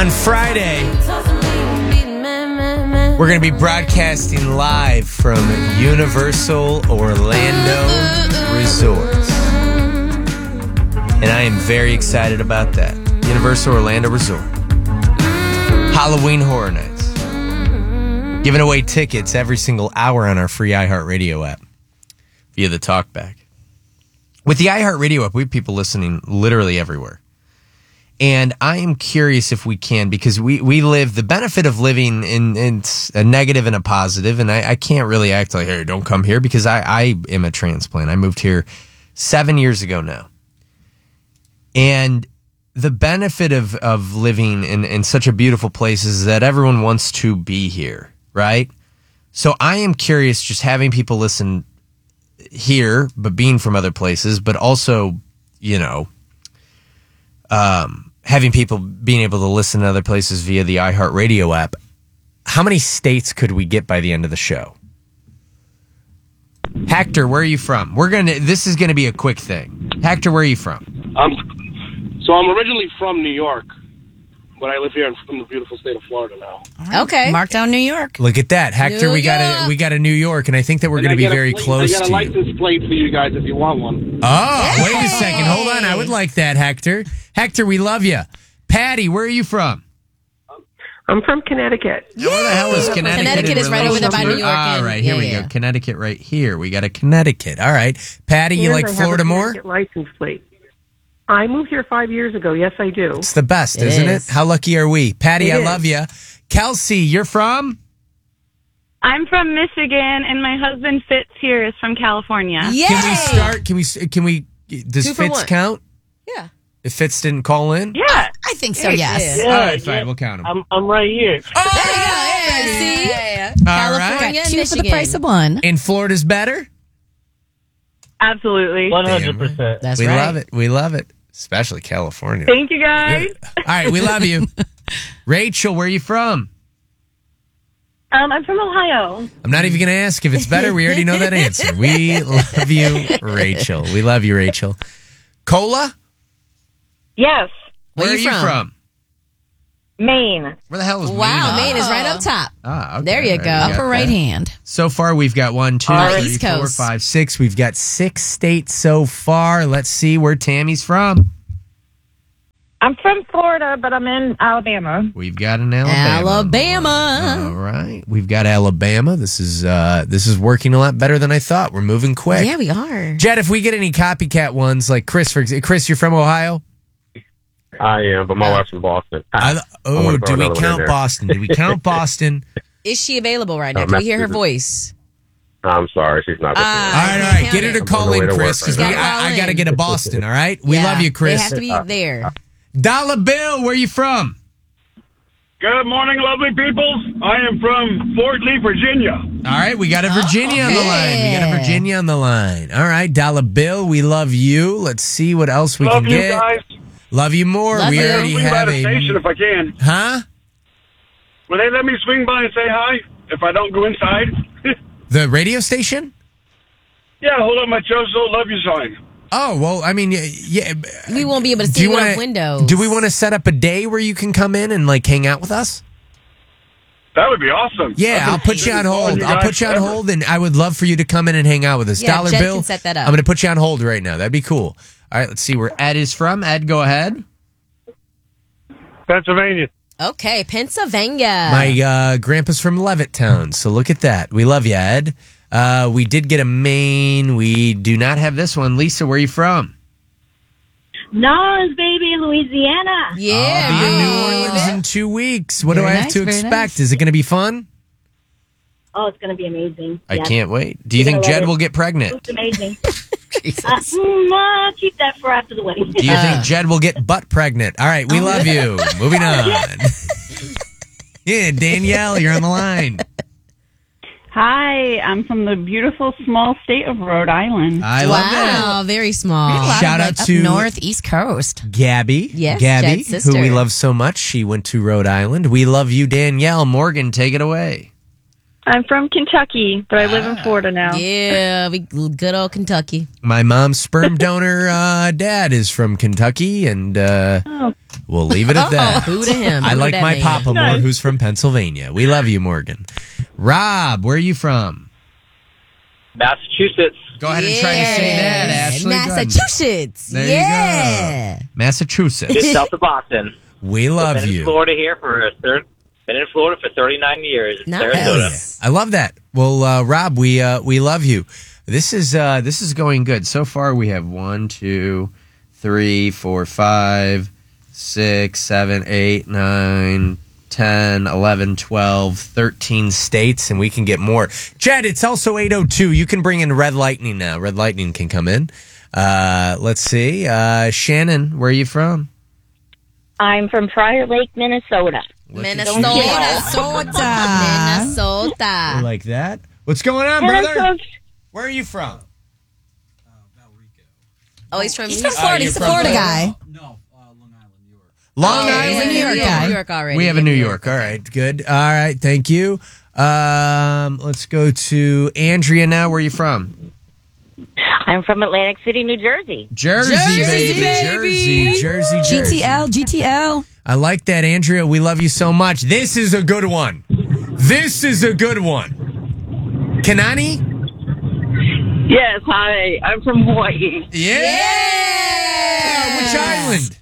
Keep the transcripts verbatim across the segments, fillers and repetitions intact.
On Friday, we're going to be broadcasting live from Universal Orlando Resorts. And I am very excited about that. Universal Orlando Resort. Halloween Horror Nights. Giving away tickets every single hour on our free iHeartRadio app via the TalkBack. With the iHeartRadio app, we have people listening literally everywhere. And I am curious if we can, because we, we live, the benefit of living in, in a negative and a positive, and I, I can't really act like, hey, don't come here, because I, I am a transplant. I moved here seven years ago now. And the benefit of, of living in, in such a beautiful place is that everyone wants to be here, right? So I am curious, just having people listen here, but being from other places, but also, you know, um, having people being able to listen to other places via the iHeartRadio app. How many states could we get by the end of the show? Hector, where are you from? We're gonna. This is gonna be a quick thing. Hector, where are you from? Um, so I'm originally from New York, but I live here in, in the beautiful state of Florida now. Right. Okay, mark down New York. Look at that, Hector. New we got York. a we got a New York, and I think that we're going to be very plate, close I got to a you. license plate for you guys if you want one. Oh, wait a second. Hold on. I would like that, Hector. Hector, we love you. Patty, where are you from? I'm from Connecticut. Yay! Where the hell is Connecticut? Connecticut is right over there by New York. All and, right, here yeah, we yeah. go. Connecticut right here. We got a Connecticut. All right. Patty, you And like I have Florida a more? Connecticut license plate. I moved here five years ago. Yes, I do. It's the best, It isn't is. it? How lucky are we? Patty, It I is. love you. Kelsey, you're from? I'm from Michigan, and my husband Fitz here is from California. Yay! Can we start? Can we? Can we? Does Two for Fitz one. count? Yeah, If Fitz didn't call in? Yeah. I think so. Yes. Yeah, All right, yeah. fine. We'll count him. I'm I'm right here. There you go. Yeah, see, All right. California, Got two and for the Michigan. price of one. And Florida's better? Absolutely. one hundred percent. That's we right. love it. We love it. Especially California. Thank you, guys. All right, we love you. Rachel, where are you from? Um, I'm from Ohio. I'm not even going to ask if it's better. We already know that answer. We love you, Rachel. We love you, Rachel. Cola? Yes, Where, Where are you you from? from? Maine. Where the hell is Wow, Maine? Maine is right up top. Ah, okay. There you All go. we got Upper right that. hand. So far, we've got one, two, All right, three, East four, Coast. five, six. We've got six states so far. Let's see where Tammy's from. I'm from Florida, but I'm in Alabama. We've got an Alabama. Alabama. All right, we've got Alabama. This is uh, this is working a lot better than I thought. We're moving quick. Yeah, we are. Jed, if we get any copycat ones like Chris, for example, Chris, you're from Ohio. I am, but my wife's from Boston. I, I oh, wanna do throw we another one in count there. Boston? Do we count Boston? Is she available right now? Uh, Can we hear her Massachusetts. voice? I'm sorry, she's not. Uh, All right, all right. Get her to I'm call on the in, way to Chris, work because right now. I, I Call got to in. get a Boston. All right, we Yeah, love you, Chris. They have to be there. Dollar Bill, where you from? Good morning, lovely peoples. I am from Fort Lee, Virginia. All right, we got a Virginia on the okay. line. We got a Virginia on the line. All right, Dollar Bill, we love you. Let's see what else we Love can you get. guys. Love you more. Love we you. already Swing by have the station a. if I can. Huh? Will they let me swing by and say hi if I don't go inside? The radio station? Yeah, hold up my Jojo love you sign. Oh, well, I mean, yeah. yeah. We won't be able to Do see you you wanna- out windows. Do we want to set up a day where you can come in and like hang out with us? That would be awesome. Yeah, I'll put you on hold. I'll put you on hold, and I would love for you to come in and hang out with us. Yeah, Dollar Jed Bill, can set that up. I'm going to put you on hold right now. That'd be cool. All right, let's see where Ed is from. Ed, go ahead. Pennsylvania. Okay, Pennsylvania. My uh, grandpa's from Levittown, so look at that. We love you, Ed. Uh, we did get a Maine. We do not have this one. Lisa, where are you from? Nolens, baby, Louisiana. Yeah, I'll be in New baby. Orleans in two weeks. What do Very I have nice, to very expect? nice. Is it going to be fun? Oh, it's going to be amazing. I Yeah. can't wait. Do you You're think gonna love Jed it. will get pregnant? It's amazing. Jesus. uh, mm, uh, keep that for after the wedding. Do you think Jed will get butt pregnant? All right, we love you. Moving on. Yeah, Danielle, you're on the line. Hi, I'm from the beautiful small state of Rhode Island. I love Wow, very small. A lot Shout of, out like, up to- North, East Coast. that. Gabby. Yes, Gabby, Jed's who we sister. love so much. She went to Rhode Island. We love you, Danielle. Morgan, take it away. I'm from Kentucky, but I live in Florida now. Yeah, we good old Kentucky. My mom's sperm donor uh, dad is from Kentucky, and uh, Oh. we'll leave it at that. Who to him? I Who like that my man? papa more, Nice. who's from Pennsylvania. We love you, Morgan. Rob, where are you from? Massachusetts. Go ahead and try to say that, Ashley. Go ahead. Massachusetts. There yeah. you go. Massachusetts. Just south of Boston. We love Been in you. Florida here for a third. Been in Florida for thirty-nine years. Nice. Sarasota. I love that. Well, uh, Rob, we uh, we love you. This is uh, this is going good so far. We have one, two, three, four, five, six, seven, eight, nine, ten, eleven, twelve, thirteen states, and we can get more. Jed, it's also eight oh two. You can bring in Red Lightning now. Red Lightning can come in. Uh, let's see. Uh, Shannon, where are you from? I'm from Prior Lake, Minnesota. Minnesota. Minnesota. Minnesota. Like that? What's going on, brother? Where are you from? Oh, he's from He's from New Florida. you're He's a from Florida Florida? guy. Long Oh, Island, he's a New York Yeah. guy. New York already. We have a New York. All right, good. All right, thank you. Um, let's go to Andrea now. Where are you from? I'm from Atlantic City, New Jersey. Jersey, Jersey, baby. baby. Jersey, Jersey, G Jersey. T L, G T L. I like that, Andrea. We love you so much. This is a good one. This is a good one. Kanani? Yes, hi. I'm from Hawaii. Yeah. Which island?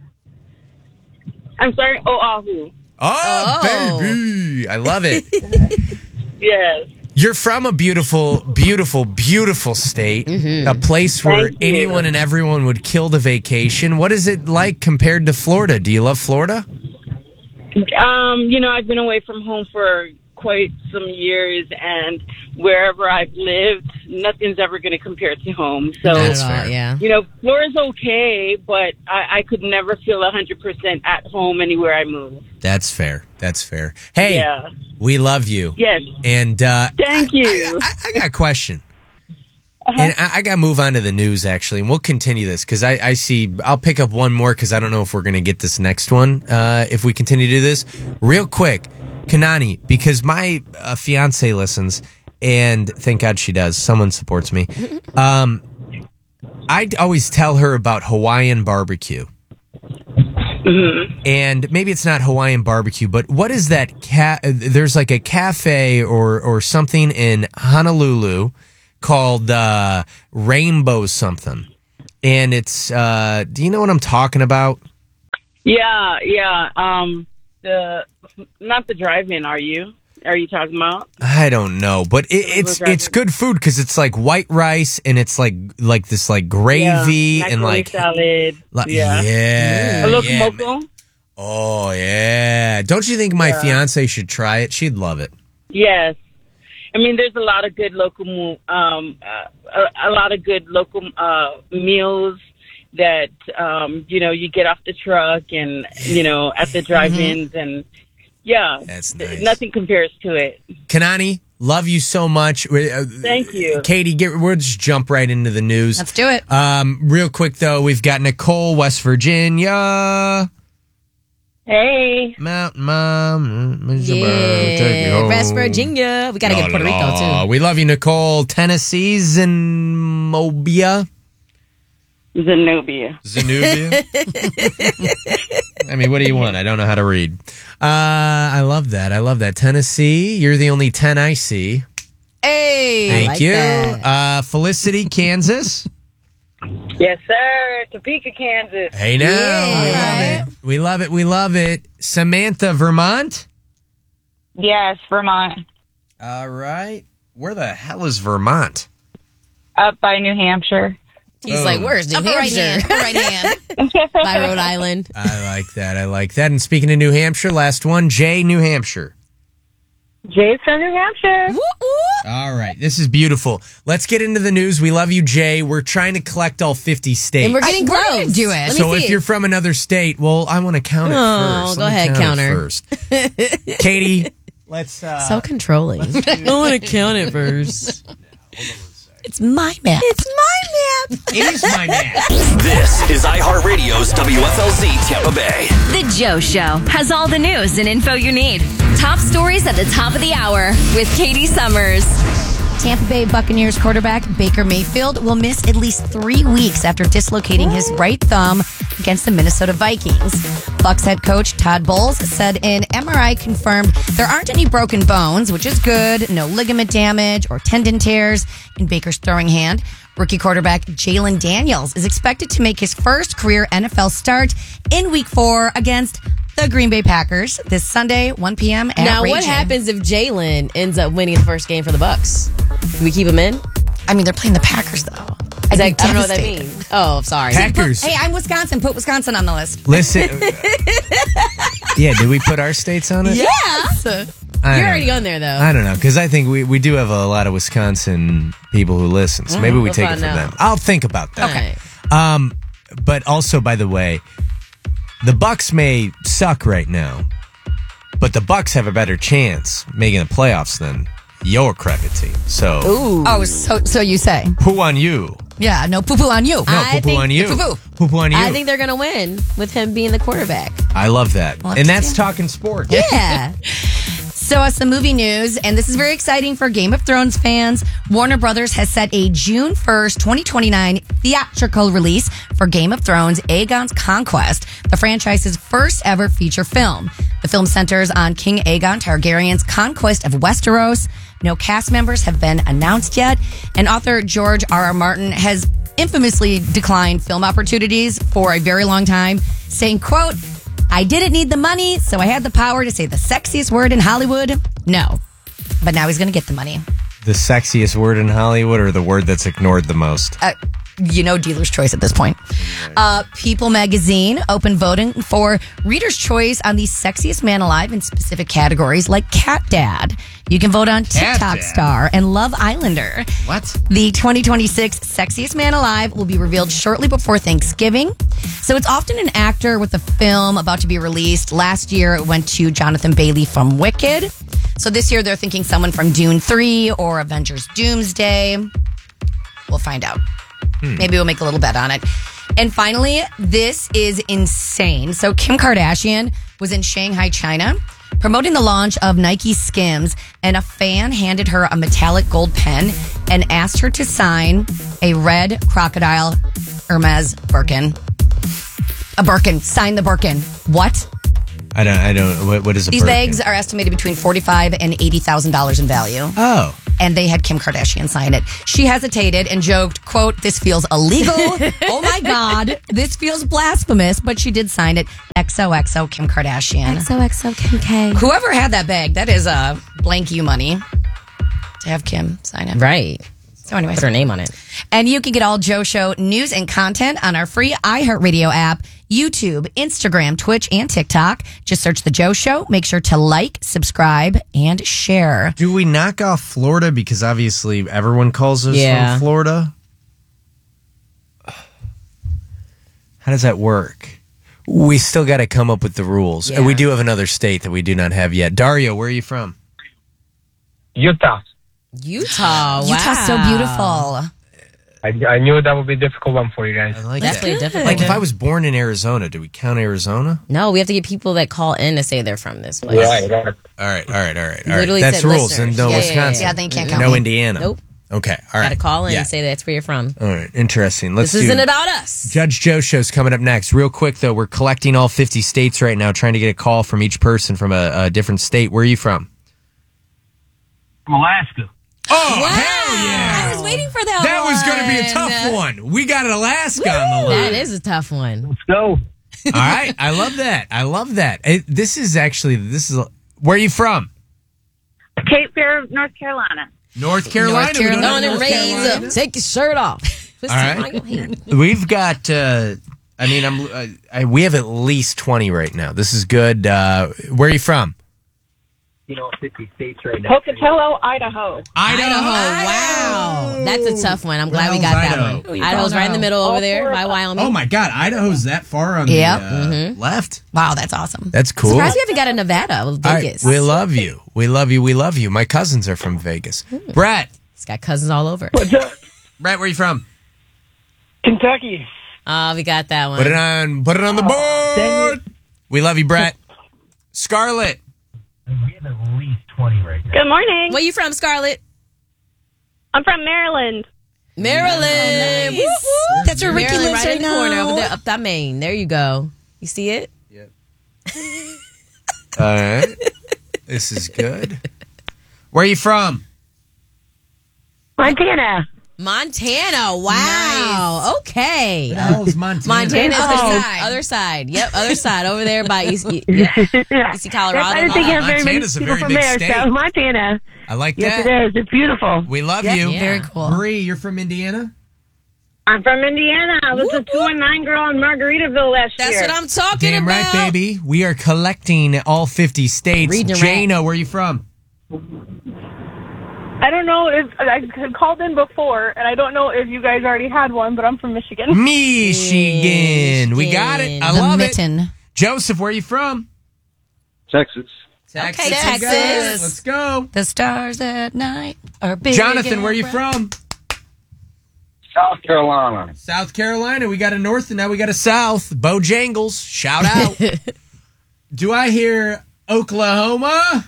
I'm sorry, Oahu. Oh, Oh. baby. I love it. Yes. You're from a beautiful, beautiful, beautiful state, a place where Thank you. anyone and everyone would kill to vacation. What is it like compared to Florida? Do you love Florida? Um, you know, I've been away from home for quite some years, and wherever I've lived, nothing's ever going to compare to home. So, Not That's at all, fair. yeah. you know, Florida's okay, but I, I could never feel one hundred percent at home anywhere I move. That's fair. That's fair. Hey, Yeah. we love you. Yes. And uh, Thank you. I, I got a question. And I, I got to move on to the news, actually, and we'll continue this because I, I see. I'll pick up one more because I don't know if we're going to get this next one uh, if we continue to do this. Real quick, Kanani, because my uh, fiance listens, and thank God she does. Someone supports me. Um, I always tell her about Hawaiian barbecue. And maybe it's not Hawaiian barbecue, but what is that? Ca- there's like a cafe or or something in Honolulu called uh, Rainbow something, and it's. Uh, do you know what I'm talking about? Yeah, yeah. Um, the not the drive-in. Are you? Are you talking about? I don't know, but it, it's it's good food because it's like white rice and it's like like this like gravy yeah. and Macaroni like salad. like- yeah. yeah, A little yeah. moco. Oh yeah! Don't you think my Yeah. fiance should try it? She'd love it. Yes. I mean, there's a lot of good local, mo- um, uh, a, a lot of good local uh, meals that um, you know you get off the truck and you know at the drive-ins and yeah, That's th- nice. nothing compares to it. Kanani, love you so much. Uh, Thank you. Katie. Get we'll just jump right into the news. Let's do it. Um, real quick though, we've got Nicole, West Virginia. Hey, Mountain Mom. Yeah. West Virginia. We got to get Puerto Rico, too. We love you, Nicole. Tennessee, Zenobia. Zenobia. Zenobia. I mean, what do you want? I don't know how to read. Uh, I love that. I love that. Tennessee, you're the only ten I see. Hey. Thank like you. that. Uh, Felicity, Kansas. Yes, sir. Topeka, Kansas. Hey now. Yeah. We love it. We love it. We love it. Samantha, Vermont. Yes, Vermont. All right. Where the hell is Vermont? Up by New Hampshire. He's Oh. like, where's New Upper right hand. Hampshire? Upper right hand. By Rhode Island. I like that. I like that. And speaking of New Hampshire, last one, Jay, New Hampshire. Jay's from New Hampshire. Woo, woo. All right. This is beautiful. Let's get into the news. We love you, Jay. We're trying to collect all fifty states. And we're getting We're close. gonna do it. Let me so see if you're from another state, well, I want to count it Oh, first. go Let me ahead, count it counter. first. Katie, let's. Uh, So controlling. I want to count it first. It's my map. It's my map. it is my map. This is iHeartRadio's W F L Z Tampa Bay. The Joe Show has all the news and info you need. Top stories at the top of the hour with Katie Summers. Tampa Bay Buccaneers quarterback Baker Mayfield will miss at least three weeks after dislocating his right thumb against the Minnesota Vikings. Bucs head coach Todd Bowles said an M R I confirmed there aren't any broken bones, which is good, no ligament damage or tendon tears in Baker's throwing hand. Rookie quarterback Jalen Daniels is expected to make his first career N F L start in week four against the Green Bay Packers this Sunday, one p.m. at Now, what Raging. happens if Jalen ends up winning the first game for the Bucks? Do we keep him in? I mean, they're playing the Packers, though. Is I'd that, be I don't know what that devastated. means. Oh, sorry. Packers. Hey, I'm Wisconsin. Put Wisconsin on the list. Listen. Yeah, did we put our states on it? Yes. I You're don't already know. on there, though. I don't know, because I think we, we do have a lot of Wisconsin people who listen, so maybe we We'll take it find from out. them. I'll think about that. Okay. Um, but also, by the way, the Bucks may suck right now, but the Bucks have a better chance making the playoffs than your crappy team. So, Ooh. Oh, so so you say? poo on you. Yeah, no poo poo on you. No, I poo poo think- on you. Poo-poo. Poo poo on you. I think they're going to win with him being the quarterback. I love that. Well, and that's yeah. talking sports. Yeah. So, uh, some movie news, and this is very exciting for Game of Thrones fans. Warner Brothers has set a June first, twenty twenty-nine theatrical release for Game of Thrones Aegon's Conquest, the franchise's first ever feature film. The film centers on King Aegon Targaryen's conquest of Westeros. No cast members have been announced yet, and author George R. R. Martin has infamously declined film opportunities for a very long time, saying, quote, I didn't need the money, so I had the power to say the sexiest word in Hollywood. No. But now he's going to get the money. The sexiest word in Hollywood, or the word that's ignored the most? Uh, you know, dealer's choice at this point. Uh, People magazine opened voting for reader's choice on the sexiest man alive in specific categories like Cat Dad. You can vote on Cat TikTok Dad. star and Love Islander. What? The twenty twenty-six Sexiest Man Alive will be revealed shortly before Thanksgiving. So it's often an actor with a film about to be released. Last year, it went to Jonathan Bailey from Wicked. So this year, they're thinking someone from Dune three or Avengers Doomsday. We'll find out. Maybe we'll make a little bet on it. And finally, this is insane. So Kim Kardashian was in Shanghai, China, promoting the launch of Nike Skims, and a fan handed her a metallic gold pen and asked her to sign a red crocodile Hermes Birkin. A Birkin. Sign the Birkin. What? I don't. I don't. What, what is a These Birkin? bags are estimated between forty-five thousand dollars and eighty thousand dollars in value. Oh. And they had Kim Kardashian sign it. She hesitated and joked, quote, this feels illegal. Oh my God, this feels blasphemous. But she did sign it. X O X O Kim Kardashian. X O X O Kim K. Whoever had that bag, that is a blank you money to have Kim sign it. Right. So anyways. Put her name on it. And you can get all Joe Show news and content on our free iHeartRadio app, YouTube, Instagram, Twitch, and TikTok. Just search The Joe Show. Make sure to like, subscribe, and share. Do we knock off Florida? Because obviously everyone calls us Yeah. from Florida. How does that work? We still got to come up with the rules. Yeah. And we do have another state that we do not have yet. Dario, where are you from? Utah. Utah. Wow. Utah's so beautiful. I, I knew that would be a difficult one for you guys. I like Definitely that. difficult. Like if I was born in Arizona, do we count Arizona? No, we have to get people that call in to say they're from this place. Right, right. All right, all right, all right. You All right. literally That's said rules. listeners. And no Yeah, yeah, Wisconsin. Yeah, then you can't count No me. Indiana. Nope. Okay, all right. Got to call in Yeah. and say that's where you're from. All right, interesting. Let's This do isn't about us. Judge Joe Show's coming up next. Real quick, though, we're collecting all fifty states right now, trying to get a call from each person from a, a different state. Where are you from? From Alaska. Oh, Wow. hell yeah! I was waiting for that That was going to be a tough one. We got Alaska on the line. That is a tough one. Let's go. All right, I love that. I love that. It, this is actually this is where are you from? Cape Fear, North Carolina. North Carolina. North Carolina. We On don't and have North raise Carolina. up. Take your shirt off. All right. We've got. Uh, I mean, I'm. Uh, I, we have at least twenty right now. This is good. Uh, where are you from? You know, fifty states right now. Pocatello, Idaho. Idaho. Wow. That's a tough one. I'm glad Where we got hell's that Idaho? one. Oh, you Idaho's don't right in the know. middle over there four by of us. Wyoming. Oh my God, Idaho's that far on Yep. the uh, left. Wow, that's awesome. That's cool. Surprised we haven't got a Nevada with All right, Vegas. we love you. We love you. We love you. My cousins are from Vegas. Brett. He's got cousins all over. What's up? Brett, where you from? Kentucky. Oh, we got that one. Put it on. Put it on the board. We love you, Brett. Scarlett. We have at least twenty right now. Good morning. Where you from, Scarlett? I'm from Maryland. Maryland. Woo, woo. That's where Ricky Maryland, lives right right in the now. corner over there, up that Maine. There you go. You see it? Yep. All right. This is good. Where are you from? Montana. Montana. Wow. Okay. What the hell is Montana? Montana's Oh. the side. Other side. Yep, other side. Over there by East, e- yeah. East Colorado. I didn't think you have very many Montana's a people very from big there. state. So Montana. I like Yes, that. it is. It's beautiful. We love Yep. you. Yeah. Very cool. Bree, you're from Indiana? I'm from Indiana. I was a two and nine girl in Margaritaville last That's year. what I'm talking Damn about. right, baby. We are collecting all fifty states. Reading Jana, where are you from? I don't know if I called in before, and I don't know if you guys already had one, but I'm from Michigan. Michigan. We got it. I The love mitten. it. Joseph, where are you from? Texas. Texas. Okay, Texas. Good. Let's go. The stars at night are big. Jonathan, and where are you bright. from? South Carolina. South Carolina. We got a north and now we got a south. Bojangles. Shout out. Do I hear Oklahoma?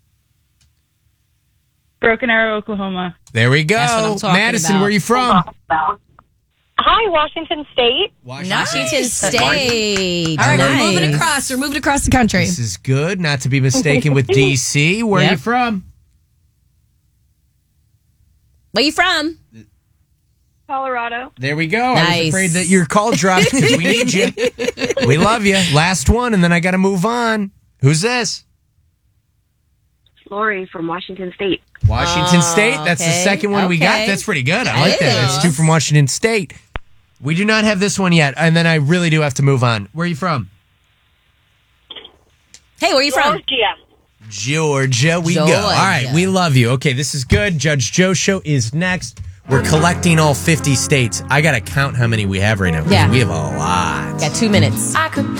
Broken Arrow, Oklahoma. There we go. That's what I'm talking Madison, about. where are you from? Hi, Washington State. Washington State. All right, Nice. we're moving across. We're moving across the country. This is good. Not to be mistaken with D C. Where Yep. are you from? Where you from? Colorado. There we go. I was Nice. afraid that your call dropped because we need you. We love you. Last one, and then I got to move on. Who's this? Lori from Washington State. Washington Oh, State. That's the okay. second one we got. Okay. That's pretty good. I That like that. That's is. two from Washington State. We do not have this one yet, and then I really do have to move on. Where are you from? Hey, where you from? Georgia. Georgia. We go. Georgia. All right. We love you. Okay, this is good. Judge Joe show is next. We're collecting all fifty states. I got to count how many we have right now. 'cause Yeah. We have a lot. Got two minutes. I could